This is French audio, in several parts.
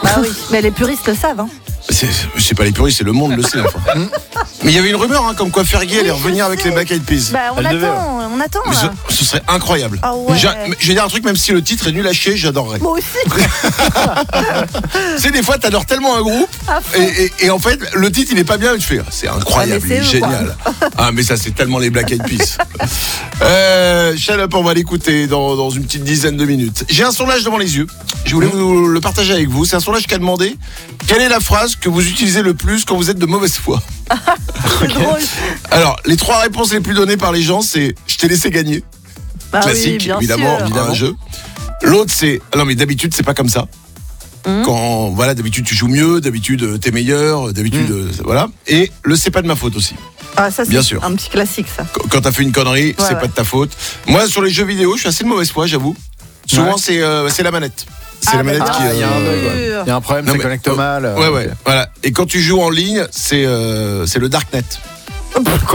Ah oui, mais les puristes le savent. Hein. C'est pas les puristes, c'est le monde le sait. Enfin. Mais il y avait une rumeur comme quoi Fergie allait revenir avec les Black Eyed Peas. Bah on attend. Mais ce serait incroyable. Ah ouais. Je vais dire un truc, même si le titre est nul à chier, j'adorerais. Moi aussi. Tu sais, des fois, t'adores tellement un groupe et en fait, le titre il est pas bien, et tu fais, c'est incroyable, il est génial. Ah, mais ça, c'est tellement les Black Eyed Peas. Shut Up, on va l'écouter dans une petite dizaine de minutes. J'ai un sondage devant les yeux. Je voulais vous le partager avec vous. C'est un sondage qui a demandé quelle est la phrase que vous utilisez le plus quand vous êtes de mauvaise foi. C'est drôle. Alors, les 3 réponses les plus données par les gens, c'est je t'ai laissé gagner. Bah Classique, oui, évidemment, un jeu. L'autre, c'est non, mais d'habitude, c'est pas comme ça. Quand, voilà, d'habitude, tu joues mieux, d'habitude, t'es meilleur, d'habitude, voilà. Et le c'est pas de ma faute aussi. Ah, ça, c'est bien sûr. Un petit classique, ça. Quand t'as fait une connerie, c'est pas de ta faute. Moi, sur les jeux vidéo, je suis assez de mauvaise foi, j'avoue. Souvent, c'est la manette. C'est la manette qui. Il y a un bug. Il y a un problème, ça connecte mal. Ouais, okay. Voilà. Et quand tu joues en ligne, c'est le Darknet. Quoi ?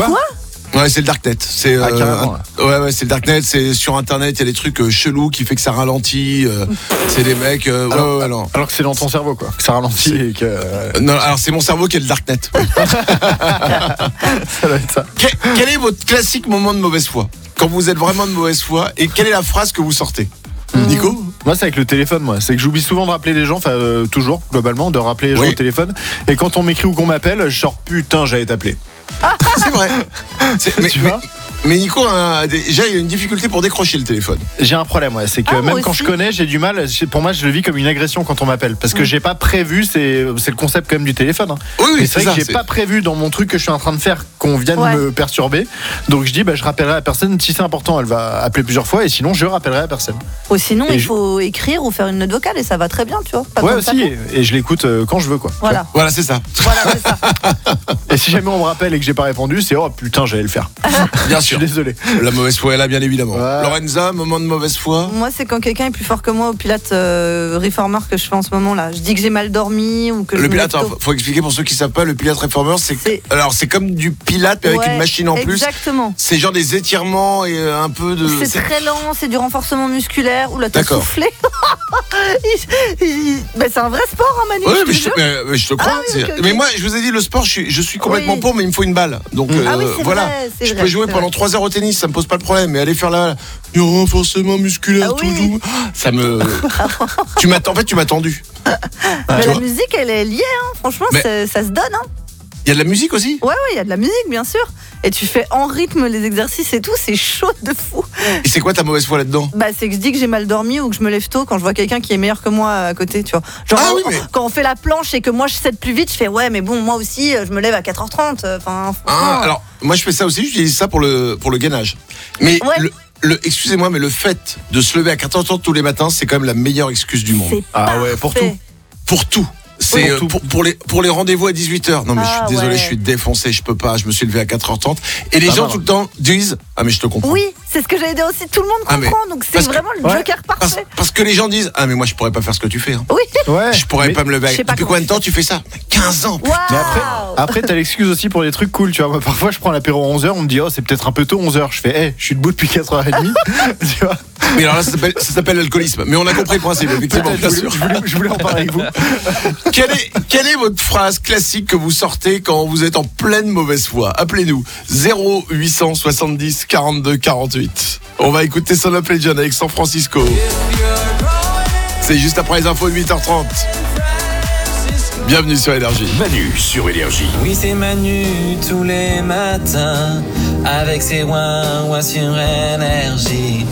Ouais, c'est le Darknet. C'est ouais, c'est le Darknet. C'est sur Internet, il y a des trucs chelous qui fait que ça ralentit. C'est des mecs. Alors que c'est dans ton cerveau, quoi. Que ça ralentit et que. Non, alors c'est mon cerveau qui est le Darknet. Ça doit être ça. Quel est votre classique moment de mauvaise foi ? Quand vous êtes vraiment de mauvaise foi, et quelle est la phrase que vous sortez ? Nico ? Moi, c'est avec le téléphone, moi. C'est que j'oublie souvent de rappeler les gens, toujours, globalement, de rappeler les gens au téléphone. Et quand on m'écrit ou qu'on m'appelle, je sors putain, j'allais t'appeler. C'est vrai. Tu vois ? Mais Nico, déjà, il y a une difficulté pour décrocher le téléphone. J'ai un problème, ouais. C'est que même quand je connais, j'ai du mal. Pour moi, je le vis comme une agression quand on m'appelle. Parce que j'ai pas prévu, c'est le concept quand même du téléphone. Hein. Oui, et c'est vrai que j'ai pas prévu dans mon truc que je suis en train de faire qu'on vienne me perturber. Donc je dis, je rappellerai la personne. Si c'est important, elle va appeler plusieurs fois. Et sinon, je rappellerai la personne. Ou sinon, il faut écrire ou faire une note vocale et ça va très bien, tu vois. Ouais, aussi. Et je l'écoute quand je veux, quoi. Voilà, c'est ça. Et si jamais on me rappelle et que j'ai pas répondu, c'est oh putain, j'allais le faire. Bien sûr. Je suis désolé. La mauvaise foi est là, bien évidemment. Lorenza, moment de mauvaise foi ? Moi, c'est quand quelqu'un est plus fort que moi au Pilates Reformer que je fais en ce moment là. Je dis que j'ai mal dormi ou que le Pilates, faut expliquer pour ceux qui savent pas, le Pilates Reformer, c'est comme du Pilates mais avec une machine en plus. Exactement. C'est genre des étirements et un peu de. C'est très lent, c'est du renforcement musculaire. Oula, t'as soufflé. C'est un vrai sport, hein, Manu. Oui, mais je te crois. Mais moi, je vous ai dit, le sport, je suis complètement pauvre, mais il me faut une balle. Donc voilà. Je peux jouer pendant 3 heures au tennis, ça me pose pas de problème. Mais aller faire le renforcement musculaire, tout doux, ça me. En fait, tu m'as tendu. Mais la musique, elle est liée, hein. Franchement, ça se donne. Hein. Il y a de la musique aussi ? Ouais, il y a de la musique, bien sûr. Et tu fais en rythme les exercices et tout, c'est chaud de fou. Et c'est quoi ta mauvaise foi là-dedans ? C'est que je dis que j'ai mal dormi ou que je me lève tôt quand je vois quelqu'un qui est meilleur que moi à côté, tu vois. Genre, quand on fait la planche et que moi je cède plus vite, je fais ouais, mais bon, moi aussi, je me lève à 4h30. Alors, moi je fais ça aussi, j'utilise ça pour le gainage. Mais excusez-moi, mais le fait de se lever à 4h30 tous les matins, c'est quand même la meilleure excuse du monde. Pour tout. Pour tout. C'est pour les rendez-vous à 18h. Non mais je suis désolé, je suis défoncé, je peux pas, je me suis levé à 4h30. Et les gens tout le temps disent mais je te comprends. Oui, c'est ce que j'allais dire aussi, tout le monde comprend, donc c'est vraiment le joker parfait. Parce que les gens disent mais moi je pourrais pas faire ce que tu fais. Hein. Oui. Je pourrais pas me lever. Depuis combien de temps tu fais ça ? 15 ans. Mais après t'as l'excuse aussi pour des trucs cool, tu vois. Moi, parfois je prends l'apéro à 11h, on me dit c'est peut-être un peu tôt 11h. Je fais je suis debout depuis 4h30. Tu vois. Mais alors là ça s'appelle l'alcoolisme. Mais on a compris le principe, effectivement. Je voulais en parler avec vous. Quelle est votre phrase classique que vous sortez quand vous êtes en pleine mauvaise foi ? Appelez-nous 0870 42 48. On va écouter Son Up Legend avec San Francisco. C'est juste après les infos de 8h30. Bienvenue sur Énergie. Manu sur Énergie. Oui, c'est Manu tous les matins avec ses ouin-ouin sur Énergie.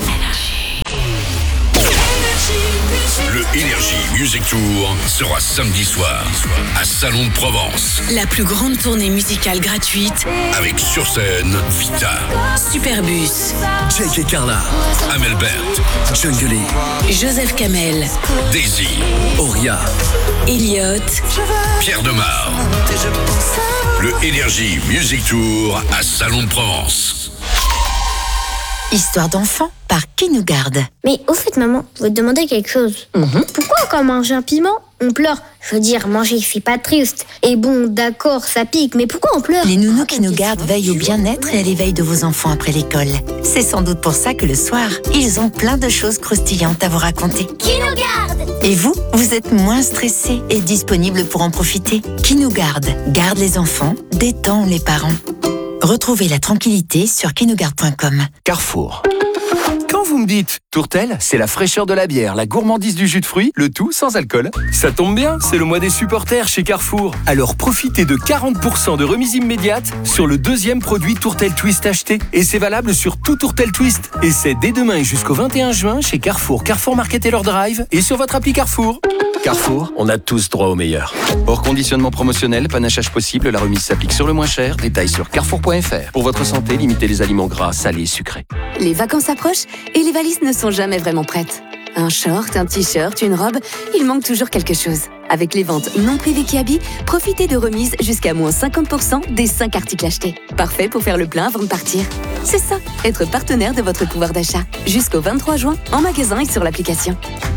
Le Énergie Music Tour sera samedi soir à Salon de Provence. La plus grande tournée musicale gratuite avec sur scène Vita, Superbus, Jake et Carla, Amel Bert, Jungle, Joseph Kamel, Daisy, Auria, Elliot, Pierre Demar. Le Énergie Music Tour à Salon de Provence. Histoire d'enfant par Qui nous garde. Mais au fait, maman, je vais te demander quelque chose. Pourquoi quand on mange un piment, on pleure. Je veux dire, manger, c'est pas triste. Et bon, d'accord, ça pique, mais pourquoi on pleure? Les nounous qui nous gardent veillent au bien-être et à l'éveil de vos enfants après l'école. C'est sans doute pour ça que le soir, ils ont plein de choses croustillantes à vous raconter. Qui nous garde? Et vous êtes moins stressé et disponible pour en profiter. Qui nous garde les enfants, détend les parents. Retrouvez la tranquillité sur kinougarde.com. Carrefour. Quand vous me dites Tourtel, c'est la fraîcheur de la bière, la gourmandise du jus de fruits, le tout sans alcool. Ça tombe bien, c'est le mois des supporters chez Carrefour. Alors profitez de 40% de remise immédiate sur le deuxième produit Tourtel Twist acheté. Et c'est valable sur tout Tourtel Twist. Et c'est dès demain et jusqu'au 21 juin chez Carrefour, Carrefour Market et leur drive et sur votre appli Carrefour. Carrefour, on a tous droit au meilleur. Hors conditionnement promotionnel, panachage possible, la remise s'applique sur le moins cher. Détails sur carrefour.fr. Pour votre santé, limitez les aliments gras, salés, sucrés. Les vacances approchent et les valises ne sont jamais vraiment prêtes. Un short, un t-shirt, une robe, il manque toujours quelque chose. Avec les ventes non privées Kiabi, profitez de remises jusqu'à moins 50% des 5 articles achetés. Parfait pour faire le plein avant de partir. C'est ça, être partenaire de votre pouvoir d'achat. Jusqu'au 23 juin, en magasin et sur l'application.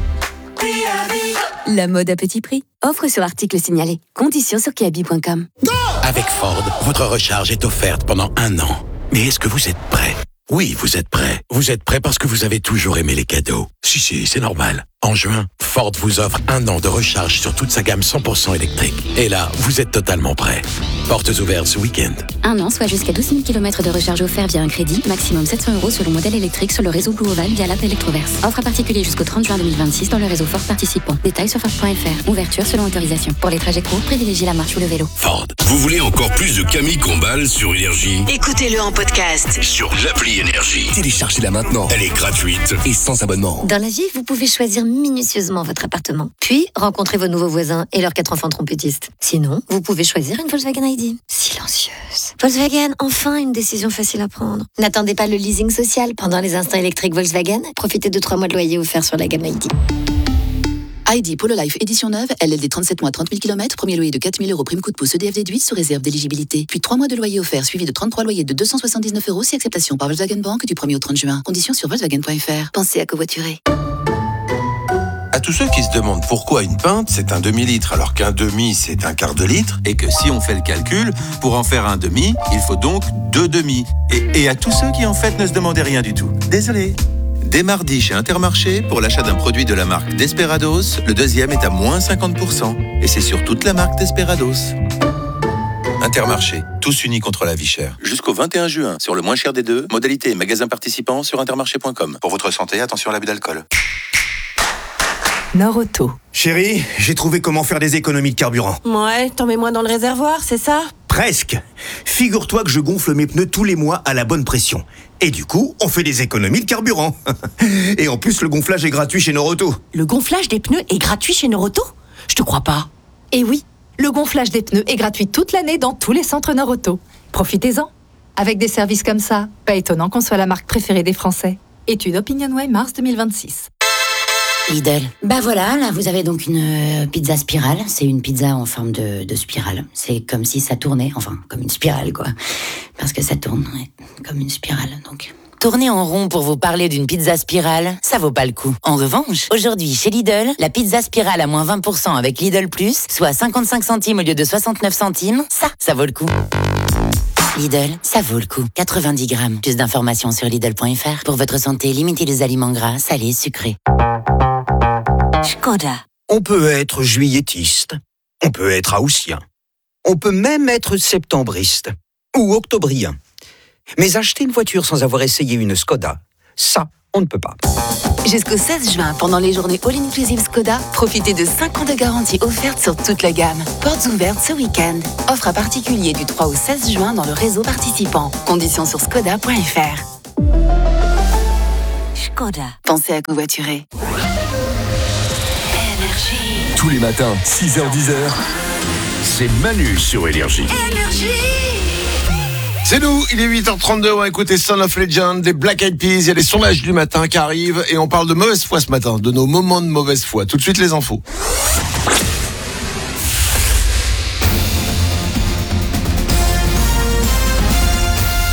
La mode à petit prix. Offre sur article signalé. Conditions sur kiabi.com. Avec Ford, votre recharge est offerte pendant 1 an. Mais est-ce que vous êtes prêt? Oui, vous êtes prêt. Vous êtes prêt parce que vous avez toujours aimé les cadeaux. Si, c'est normal. En juin, Ford vous offre 1 an de recharge sur toute sa gamme 100% électrique. Et là, vous êtes totalement prêt. Portes ouvertes ce week-end. 1 an, soit jusqu'à 12 000 km de recharge offert via un crédit, maximum 700 € selon modèle électrique sur le réseau Blue Oval via l'app Electroverse. Offre à particulier jusqu'au 30 juin 2026 dans le réseau Ford participant. Détails sur Ford.fr. Ouverture selon autorisation. Pour les trajets courts, privilégiez la marche ou le vélo. Ford. Vous voulez encore plus de Camille Combal sur Énergie? Écoutez-le en podcast Sur l'appli Énergie. Téléchargez-la maintenant. Elle est gratuite Et sans abonnement. Dans la vie, vous pouvez choisir minutieusement votre appartement. Puis, rencontrer vos nouveaux voisins et leurs 4 enfants trompettistes. Sinon, vous pouvez choisir une Volkswagen ID. Silencieuse. Volkswagen, enfin une décision facile à prendre. N'attendez pas le leasing social. Pendant les instants électriques Volkswagen, profitez de 3 mois de loyer offerts sur la gamme ID. ID Polo Life édition neuve, LLD 37 mois 30 000 km, premier loyer de 4 000 € prime coup de pouce EDF déduit sous réserve d'éligibilité. Puis 3 mois de loyer offert suivi de 33 loyers de 279 € si acceptation par Volkswagen Bank du 1er au 30 juin. Conditions sur Volkswagen.fr. Pensez à covoiturer. À tous ceux qui se demandent pourquoi une pinte c'est un demi-litre alors qu'un demi c'est un quart de litre et que si on fait le calcul, pour en faire un demi, il faut donc 2 demi. Et à tous ceux qui en fait ne se demandaient rien du tout. Désolé. Dès mardi chez Intermarché, pour l'achat d'un produit de la marque Desperados, le deuxième est à moins 50%. Et c'est sur toute la marque Desperados. Intermarché, tous unis contre la vie chère. Jusqu'au 21 juin, sur le moins cher des deux, modalité et magasin participants sur intermarché.com. Pour votre santé, attention à l'abus d'alcool. Norauto. Chérie, j'ai trouvé comment faire des économies de carburant. Ouais, t'en mets moins dans le réservoir, c'est ça? Presque. Figure-toi que je gonfle mes pneus tous les mois à la bonne pression. Et du coup, on fait des économies de carburant. Et en plus, le gonflage est gratuit chez Norauto. Le gonflage des pneus est gratuit chez Norauto? Je te crois pas. Eh oui, le gonflage des pneus est gratuit toute l'année dans tous les centres Norauto. Profitez-en. Avec des services comme ça, pas étonnant qu'on soit la marque préférée des Français. Étude OpinionWay mars 2026. Lidl. Bah voilà, là vous avez donc une pizza spirale. C'est une pizza en forme de spirale. C'est comme si ça tournait, enfin comme une spirale quoi. Parce que ça tourne, ouais, comme une spirale donc. Tourner en rond pour vous parler d'une pizza spirale, ça vaut pas le coup. En revanche, aujourd'hui chez Lidl, la pizza spirale à moins 20% avec Lidl Plus, soit 55 centimes au lieu de 69 centimes, ça vaut le coup. Lidl, ça vaut le coup. 90 grammes. Plus d'informations sur Lidl.fr. Pour votre santé, limitez les aliments gras, salés, sucrés. Škoda. On peut être juilletiste, on peut être haussien, on peut même être septembriste ou octobrien. Mais acheter une voiture sans avoir essayé une Skoda, ça, on ne peut pas. Jusqu'au 16 juin, pendant les journées All-Inclusive Skoda, profitez de 5 ans de garantie offerte sur toute la gamme. Portes ouvertes ce week-end. Offre à particulier du 3 au 16 juin dans le réseau participant. Conditions sur skoda.fr. Škoda. Pensez à covoiturer. Tous les matins, 6h-10h, c'est Manu sur Énergie. C'est nous, il est 8h32, on va écouter Son of Legend, des Black Eyed Peas, il y a les sondages du matin qui arrivent et on parle de mauvaise foi ce matin, de nos moments de mauvaise foi. Tout de suite les infos.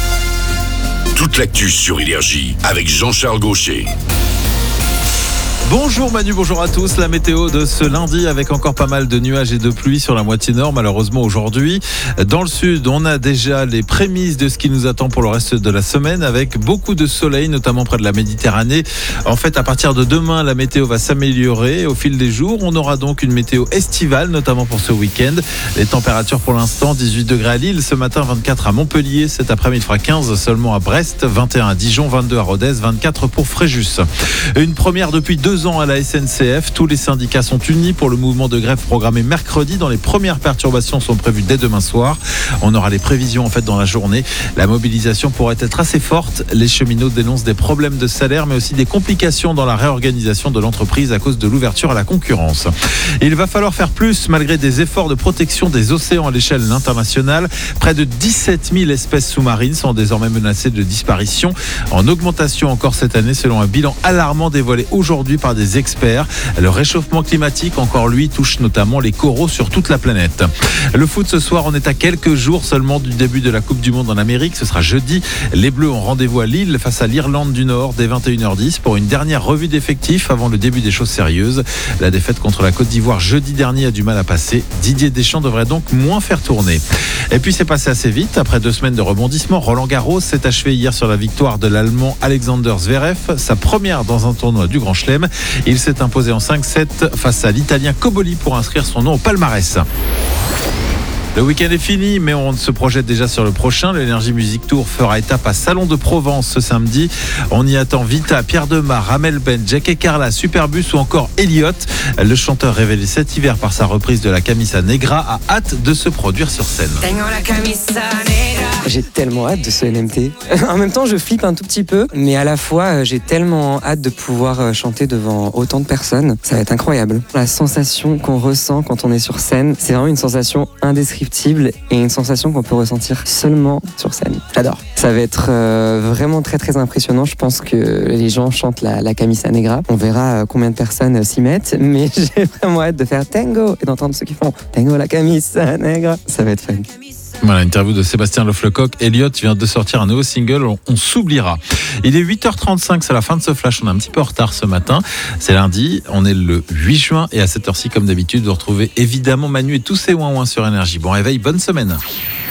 Toute l'actu sur Énergie avec Jean-Charles Gaucher. Bonjour Manu, bonjour à tous. La météo de ce lundi avec encore pas mal de nuages et de pluie sur la moitié nord malheureusement aujourd'hui. Dans le sud, on a déjà les prémices de ce qui nous attend pour le reste de la semaine avec beaucoup de soleil, notamment près de la Méditerranée. En fait, à partir de demain, la météo va s'améliorer au fil des jours. On aura donc une météo estivale, notamment pour ce week-end. Les températures pour l'instant, 18 degrés à Lille, ce matin 24 à Montpellier, cet après-midi il fera 15 seulement à Brest, 21 à Dijon, 22 à Rodez, 24 pour Fréjus. Une première depuis 2 ans à la SNCF. Tous les syndicats sont unis pour le mouvement de grève programmé mercredi, dont les premières perturbations sont prévues dès demain soir. On aura les prévisions en fait dans la journée. La mobilisation pourrait être assez forte. Les cheminots dénoncent des problèmes de salaire, mais aussi des complications dans la réorganisation de l'entreprise à cause de l'ouverture à la concurrence. Il va falloir faire plus malgré des efforts de protection des océans à l'échelle internationale. Près de 17 000 espèces sous-marines sont désormais menacées de disparition, en augmentation encore cette année selon un bilan alarmant dévoilé aujourd'hui par des experts. Le réchauffement climatique, encore lui, touche notamment les coraux sur toute la planète. Le foot ce soir, on est à quelques jours seulement du début de la Coupe du Monde en Amérique. Ce sera jeudi. Les Bleus ont rendez-vous à Lille face à l'Irlande du Nord dès 21h10 pour une dernière revue d'effectifs avant le début des choses sérieuses. La défaite contre la Côte d'Ivoire jeudi dernier a du mal à passer. Didier Deschamps devrait donc moins faire tourner. Et puis c'est passé assez vite. Après 2 semaines de rebondissement, Roland Garros s'est achevé hier sur la victoire de l'Allemand Alexander Zverev, sa première dans un tournoi du Grand Chelem. Il s'est imposé en 5-7 face à l'Italien Cobolli pour inscrire son nom au palmarès. Le week-end est fini, mais on se projette déjà sur le prochain. L'Energy Music Tour fera étape à Salon de Provence ce samedi. On y attend Vita, Pierre Demar, Amel Ben, Jack et Carla, Superbus ou encore Elliott. Le chanteur révélé cet hiver par sa reprise de la Camisa Negra a hâte de se produire sur scène. J'ai tellement hâte de ce NMT. En même temps, je flippe un tout petit peu, mais à la fois, j'ai tellement hâte de pouvoir chanter devant autant de personnes. Ça va être incroyable. La sensation qu'on ressent quand on est sur scène, c'est vraiment une sensation indescriptible et une sensation qu'on peut ressentir seulement sur scène. J'adore. Ça va être vraiment très très impressionnant. Je pense que les gens chantent la Camisa Negra. On verra combien de personnes s'y mettent, mais j'ai vraiment hâte de faire tango et d'entendre ceux qui font tango la Camisa Negra. Ça va être fun. Voilà, interview de Sébastien Leflecoq. Elliott vient de sortir un nouveau single, on s'oubliera. Il est 8h35, c'est la fin de ce flash. On est un petit peu en retard ce matin. C'est lundi, on est le 8 juin et à cette heure-ci, comme d'habitude, vous retrouvez évidemment Manu et tous ses ouin-ouin sur Énergie. Bon réveil, bonne semaine.